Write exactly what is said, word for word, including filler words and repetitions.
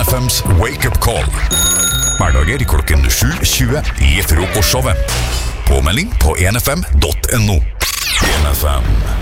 F M's Wake Up Call. Hverdager klokken sju tjue i frokostshowet. Påmelding på en f m dot n o. en F M